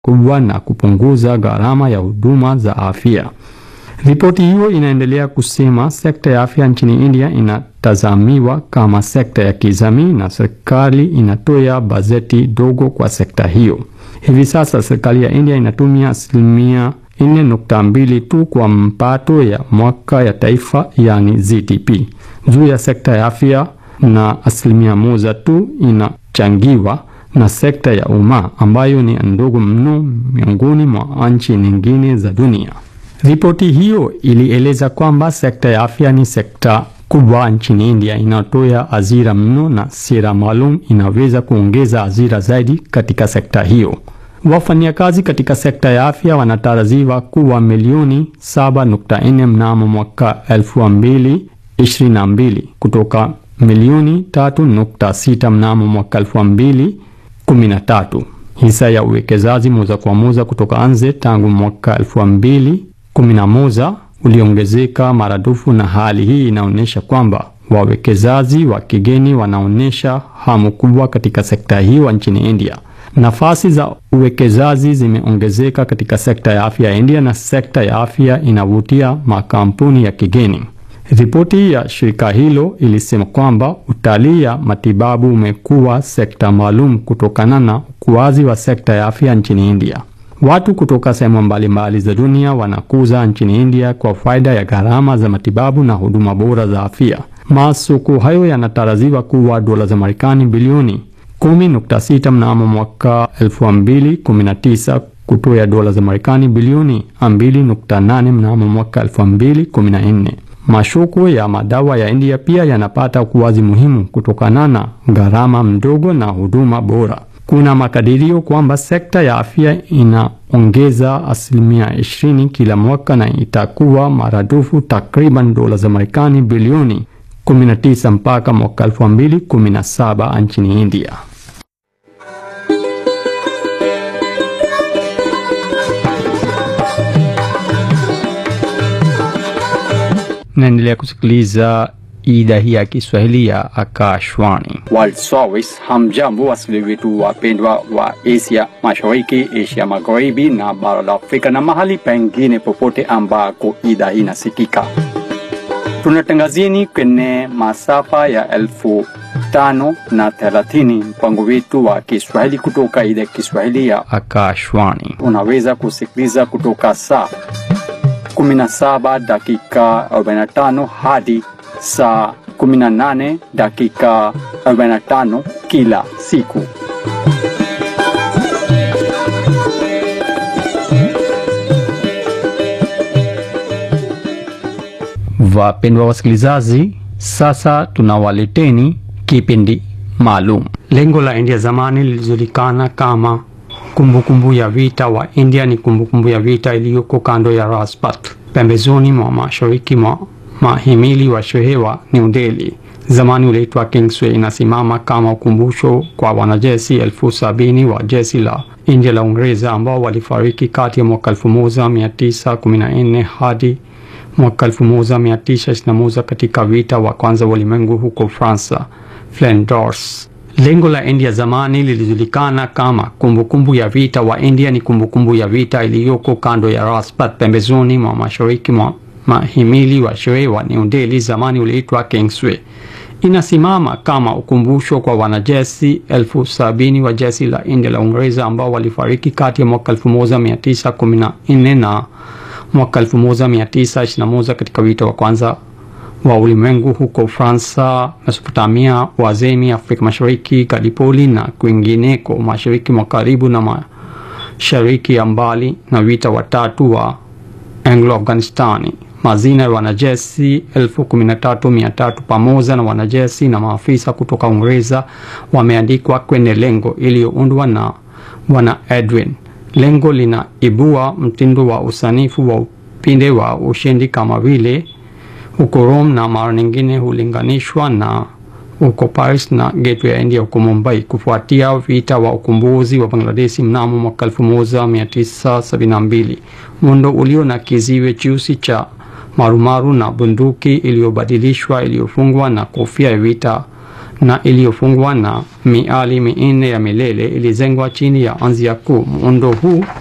kubwa na kupunguza gharama ya huduma za afya. Ripoti hiyo inaendelea kusema sekta ya afya nchini India inatazamiwa kama sekta ya kijamii na serikali inatoa bajeti dogo kwa sekta hiyo. Hivi sasa serikali ya India inatumia asilimia 4.2 tu kwa mapato ya mwaka ya taifa, yani GDP, juu ya sekta ya afya, na asilimia 1 tu inachangiwa na sekta ya umma ambayo ni ndogo mno miongoni mwa nchi nyingine za dunia. Ripoti hiyo ilieleza kwamba sekta ya afya ni sekta kubwa nchini India, inatoa ajira mno na sera maalum inaweza kuongeza ajira zaidi katika sekta hiyo. Wafanyakazi katika sekta ya afya wanatarajiwa kuwa milioni 7.4 mnamo mwaka 2022 kutoka milioni 3.6 mnamo mwaka 2013. Hisa ya uwekezaji moja kwa moja kutoka nje tangu mwaka 2011 uliongezeka maradufu, na hali hii inaonyesha kwamba wawekezaji wa kigeni wanaonyesha hamu kubwa katika sekta hiyo nchini India. Nafasi za uwekezaji zimeongezeka katika sekta ya afya ya India na sekta ya afya inavutia makampuni ya kigeni. Ripoti ya shirika hilo ilisema kwamba utalii ya matibabu umekuwa sekta maalum kutokana na ukuaji wa sekta ya afya nchini India. Watu kutoka sehemu mbalimbali za dunia wanakuza nchini India kwa faida ya gharama za matibabu na huduma bora za afya. Masoko hayo yanatarajiwa kuwa dola za Marekani bilioni 10.6 mnamo mwaka 2019 kutoka dola za Marekani bilioni 2.8 mnamo mwaka 2014. Masoko ya madawa ya India pia yanapata ukuaji muhimu kutokana na gharama mdogo na huduma bora. Kuna makadirio kwamba sekta ya afya inaongeza asilimia 20 kila mwaka na itakuwa maradufu takriban dola za Marekani bilioni 19 mpaka mwaka 2017 nchini India. Naendelea kusikiliza idhaa hii ya Kiswahili ya Akashwani World Service. Hamjambo wasikilizaji wetu wapendwa wa Asia Mashariki, Asia Magharibi na bara la Afrika na mahali pengine popote ambako idhaa hii inasikika. Tunatangazieni kwenye masafa ya 1530 mpango wetu wa Kiswahili kutoka idhaa ya Kiswahili ya Akashwani. Unaweza kusikiliza kutoka saa 17 dakika 45 hadi saa 18 dakika 45 kila siku. Wapendwa wasikilizaji, sasa tunawaleteni kipindi maalum. Lengo la India zamani lilijulikana kama kumbukumbu ya vita wa India ni kumbukumbu ya vita iliyoko kando ya Rajpath, pembezoni mwa mashariki mwa mahimili wa shehe wa New Delhi. Zamani uliitwa Kingsway. Inasimama kama ukumbusho kwa wanajeshi 70,000 wa jeshi la India la Uingereza ambao walifariki kati ya mwaka 1914 hadi mwaka 1921 katika vita wa kwanza wa ulimwengu huko Fransa, Flanders. Lengo la India zamani lilijulikana kama kumbukumbu ya vita wa India ni kumbukumbu ya vita iliyoko kando ya Rajpath, pembezoni mwa mashariki mwa mahimili wa shehe wa New Delhi. Zamani uliitwa Kingsway. Inasimama kama ukumbusho kwa wanajeshi 70,000 wa jeshi la India la Uingereza ambao walifariki kati ya mwaka 1914 na mwaka 1921 katika vita wa kwanza wa ulimwengu huko Fransa, Mesopotamia, Uajemi, Afrika Mashariki, Gallipoli na kwingineko mashariki mwa karibu na mashariki ya mbali, na vita watatu wa Anglo-Afghanistani. Mazina ya wanajeshi 13,300 pamoja na wanajeshi na maafisa kutoka Uingereza wameandikwa kwenye lengo iliyoundwa na Bwana Edwin. Lengo linaibua mtindo wa usanifu wa upinde wa ushindi kama vile huko Rome na mara nyingine hulinganishwa na huko Paris na Gateway ya India huko Mumbai, kufuatia vita wa ukombozi wa Bangladesh mnamo mwaka 1972. Muundo ulio na kiziwe cheusi cha marumaru na bunduki iliyobadilishwa iliyofungwa na kofia ya vita na iliyofungwa na miali minne ya milele ilijengwa chini ya anzia kuu. Muundo huu